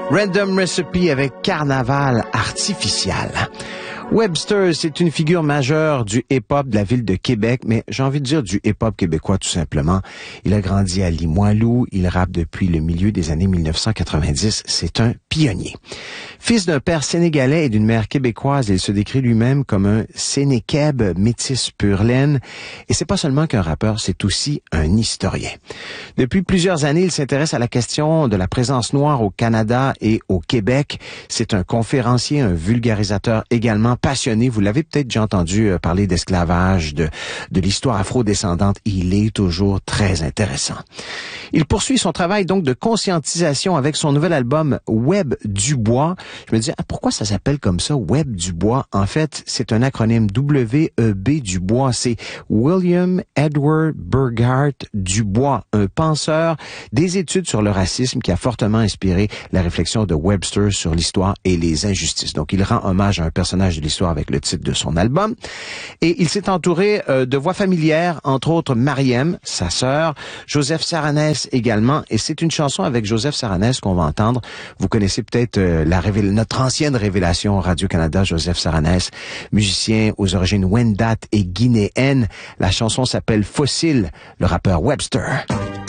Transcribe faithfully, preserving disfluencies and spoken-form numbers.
Random Recipe avec Carnaval artificiel. Webster, c'est une figure majeure du hip-hop de la ville de Québec, mais j'ai envie de dire du hip-hop québécois tout simplement. Il a grandi à Limoilou, il rappe depuis le milieu des années mille neuf cent quatre-vingt-dix, c'est un pionnier. Fils d'un père sénégalais et d'une mère québécoise, il se décrit lui-même comme un Sénékeb métis pur laine, et c'est pas seulement qu'un rappeur, c'est aussi un historien. Depuis plusieurs années, il s'intéresse à la question de la présence noire au Canada et au Québec. C'est un conférencier, un vulgarisateur également passionné. Vous l'avez peut-être déjà entendu parler d'esclavage, de, de l'histoire afro-descendante. Il est toujours très intéressant. Il poursuit son travail donc de conscientisation avec son nouvel album Web du Bois. Je me dis, ah, pourquoi ça s'appelle comme ça, Web du Bois? En fait, c'est un acronyme W E B du Bois. C'est William Edward Burghardt du Bois, un penseur des études sur le racisme qui a fortement inspiré la réflexion de Webster sur l'histoire et les injustices. Donc, il rend hommage à un personnage de l'histoire avec le titre de son album. Et il s'est entouré euh, de voix familières, entre autres Mariem, sa sœur, Joseph Saranès également. Et c'est une chanson avec Joseph Saranès qu'on va entendre. Vous connaissez peut-être euh, la révél- notre ancienne révélation Radio-Canada, Joseph Saranès, musicien aux origines Wendat et guinéennes. La chanson s'appelle Fossile, le rappeur Webster.